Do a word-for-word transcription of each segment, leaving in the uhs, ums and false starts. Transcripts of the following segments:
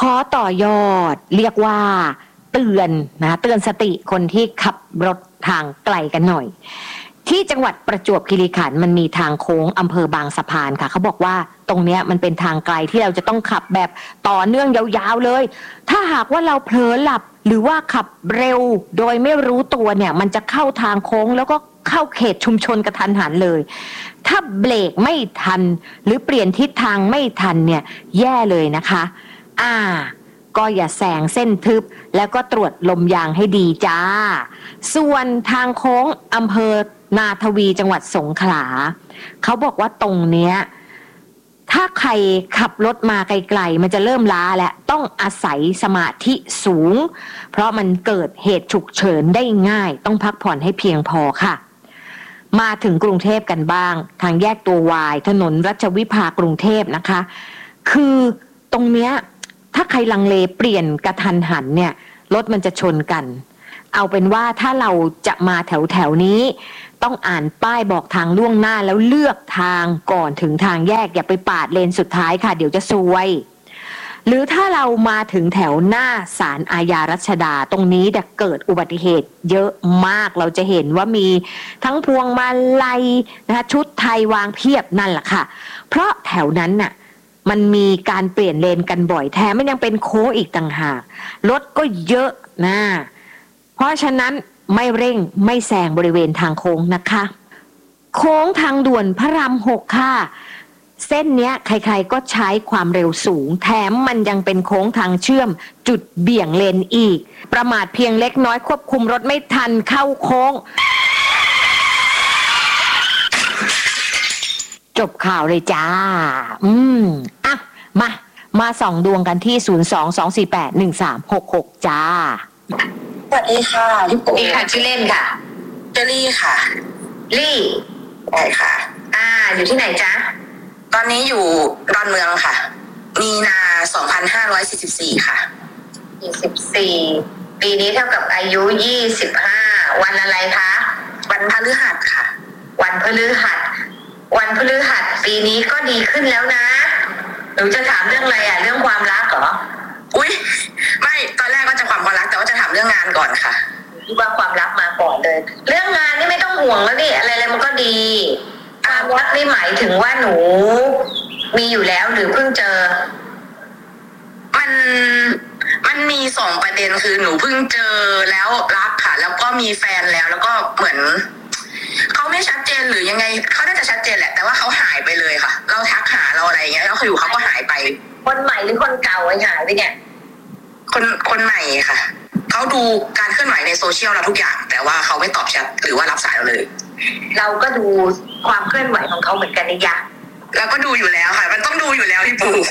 ขอต่อยอดเรียกว่าเตือนนะเตือนสติคนที่ขับรถทางไกลกันหน่อยที่จังหวัดประจวบคีรีขันธ์มันมีทางโค้งอำเภอบางสะพานค่ะเขาบอกว่าตรงเนี้ยมันเป็นทางไกลที่เราจะต้องขับแบบต่อเนื่องยาวๆเลยถ้าหากว่าเราเผลอหลับหรือว่าขับเร็วโดยไม่รู้ตัวเนี่ยมันจะเข้าทางโค้งแล้วก็เข้าเขตชุมชนกระทันหันเลยถ้าเบรกไม่ทันหรือเปลี่ยนทิศทางไม่ทันเนี่ยแย่เลยนะคะอ่าก็อย่าแซงเส้นทึบแล้วก็ตรวจลมยางให้ดีจ้าส่วนทางโค้งอำเภอนาทวีจังหวัดสงขลาเขาบอกว่าตรงเนี้ยถ้าใครขับรถมาไกลๆมันจะเริ่มล้าและต้องอาศัยสมาธิสูงเพราะมันเกิดเหตุฉุกเฉินได้ง่ายต้องพักผ่อนให้เพียงพอค่ะมาถึงกรุงเทพกันบ้างทางแยกตัววายถนนรัชวิภากรุงเทพนะคะคือตรงเนี้ยถ้าใครลังเลเปลี่ยนกระทันหันเนี่ยรถมันจะชนกันเอาเป็นว่าถ้าเราจะมาแถวแถวนี้ต้องอ่านป้ายบอกทางล่วงหน้าแล้วเลือกทางก่อนถึงทางแยกอย่าไปปาดเลนสุดท้ายค่ะเดี๋ยวจะซวยหรือถ้าเรามาถึงแถวหน้าศาลอาญารัชดาตรงนี้จะเกิดอุบัติเหตุเยอะมากเราจะเห็นว่ามีทั้งพวงมาลัยนะคะชุดไทยวางเพียบนั่นแหละค่ะเพราะแถวนั้นน่ะมันมีการเปลี่ยนเลนกันบ่อยแถมมันยังเป็นโค้งอีกต่างหากรถก็เยอะนะเพราะฉะนั้นไม่เร่งไม่แซงบริเวณทางโค้งนะคะโค้งทางด่วนพระรามหกค่ะเส้นเนี้ยใครๆก็ใช้ความเร็วสูงแถมมันยังเป็นโค้งทางเชื่อมจุดเบี่ยงเลนอีกประมาทเพียงเล็กน้อยควบคุมรถไม่ทันเข้าโค้งจบข่าวเลยจ้าอืมอ่ะมามาส่องดวงกันที่ศูนย์ สอง สอง สี่ แปด หนึ่ง สาม หก หกจ้าสวัสดีค่ะพี่ปูนี่ค่ะชื่อเล่นค่ะเจอรี่ค่ะลี่ใช่ค่ะอ่าอยู่ที่ไหนจ๊ะตอนนี้อยู่ดอนเมืองค่ะมีนาสองพันห้าร้อยสี่สิบสี่ค่ะยี่สิบสี่ปีนี้เท่ากับอายุยี่สิบห้าวันอะไรคะวันพฤหัสค่ะวันพฤหัสวันพฤหัสปีนี้ก็ดีขึ้นแล้วนะหนูจะถามเรื่องอะไรอ่ะเรื่องความรักเหรออุ๊ยไม่ตอนแรกก็จะความรักแต่ว่าจะถามเรื่องงานก่อนค่ะคิดว่าความรักมาก่อนเลยเรื่องงานนี่ไม่ต้องห่วงแล้วดิอะไรอะไรมันก็ดีความรักนี่หมายถึงว่าหนูมีอยู่แล้วหรือเพิ่งเจอมันมันมีสองประเด็นคือหนูเพิ่งเจอแล้วรักค่ะแล้วก็มีแฟนแล้วแล้วก็เหมือนเขาไม่ชัดเจนหรือยังไงเขาน่าจะชัดเจนแหละแต่ว่าเขาหายไปเลยค่ะเราทักหาเราอะไรเงี้ยแล้วเขาอยู่เขาก็หายไปคนใหม่หรือคนเก่าหายไปเนี่ยคนคนใหม่ค่ะเขาดูการเคลื่อนไหวในโซเชียลเราทุกอย่างแต่ว่าเขาไม่ตอบแชทหรือว่ารับสายเราเลยเราก็ดูความเคลื่อนไหวของเขาเหมือนกันนี่ยะเราก็ดูอยู่แล้วค่ะมันต้องดูอยู่แล้วพี่ปู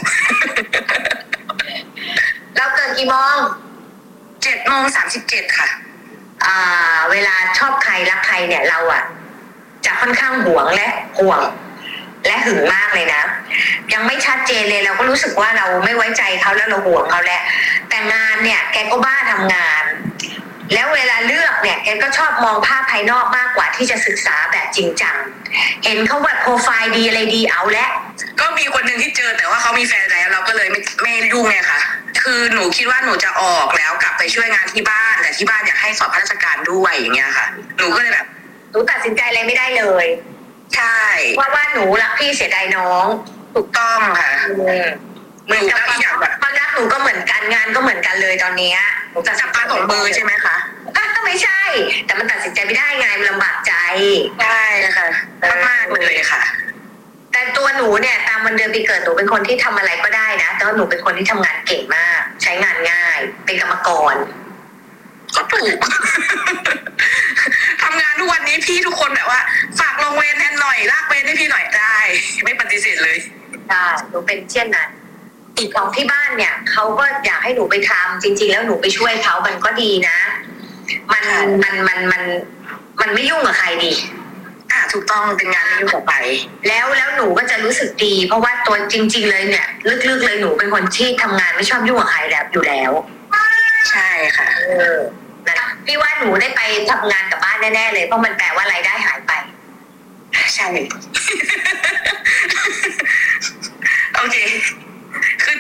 เราเกิดกี่โมงเจ็ดโมงสามสิบเจ็ดค่ะอ่าเวลาชอบใครรักใครเนี่ยเราอ่ะจะค่อนข้างหวงและห่วงและหึงมากเลยนะยังไม่ชัดเจนเลยเราก็รู้สึกว่าเราไม่ไว้ใจเขาแล้วเราห่วงเขาแล้วแต่งานเนี่ยแกก็บ้าทำงานแล้วเวลาเลือกเนี่ยแกก็ชอบมองภาพภายนอกมากกว่าที่จะศึกษาแบบจริงจังเห็นเขาแบบโปรไฟล์ดีอะไรดีเอาแล้วก็มีคนหนึ่งที่เจอแต่ว่าเขามีแฟนแล้วเราก็เลยไม่ไม่ยุ่งไงค่ะคือหนูคิดว่าหนูจะออกแล้วกลับไปช่วยงานที่บ้านแต่ที่บ้านอยากให้สอบข้าราชการด้วยอย่างเงี้ยค่ะหนูก็เลยแบบหนูตัดสินใจอะไรไม่ได้เลยใช่ว่าว่าหนูรักพี่เสียดายน้องถูกต้องค่ะเหมือนกับความรักหนูก็เหมือนกันงานก็เหมือนกันเลยตอนนี้หนูจะจับปลาสองมือใช่ไหมคะก็ไม่ใช่แต่มันตัดสินใจไม่ได้ไงมันลำบากใจใช่ค่ะมากเลยค่ะแต่ตัวหนูเนี่ยตามวันเดือนปีเกิดหนูเป็นคนที่ทำอะไรก็ได้นะแต่ว่าหนูเป็นคนที่ทำงานเก่งมากใช้งานง่ายเป็นกรรมกรก็ถูกทำงานทุกวันนี้พี่ทุกคนแบบว่าฝากลงเวรแทนหน่อยลากเวรให้พี่หน่อยได้ไม่ปฏิเสธเลยใช่หนูเป็นเช่นนั้นอีกของที่บ้านเนี่ยเขาก็อยากให้หนูไปทำจริงๆแล้วหนูไปช่วยเขามันก็ดีนะมันมันมันมันมันไม่ยุ่งกับใครดีอ่าถูกต้องเป็นงานไม่ยุ่งกับใครแล้วแล้วหนูก็จะรู้สึกดีเพราะว่าตัวจริงๆเลยเนี่ยลึกๆเลยหนูเป็นคนที่ทำงานไม่ชอบยุ่งกับใครแล้วอยู่แล้วใช่ค่ะเออพี่ว่าหนูได้ไปทำงานกับบ้านแน่ๆเลยเพราะมันแปลว่ารายได้หายไปใช่โอเคคือนี่แหละ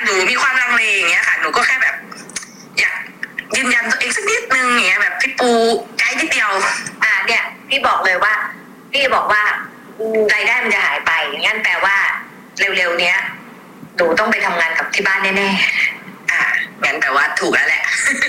หนูมีความลังเลอย่างเงี้ยค่ะหนูก็แค่แบบอยากยืนยันตัวเองสักนิดนึงอย่างเงี้ยแบบพี่ปูไกด์นิดเดียวอ่าเนี่ยพี่บอกเลยว่าพี่บอกว่ารายได้มันจะหายไปงั้นแปลว่าเร็วๆเนี้ยหนูต้องไปทำงานกับที่บ้านแน่ๆอ่างั้นแปลว่าถูกแล้วแหละ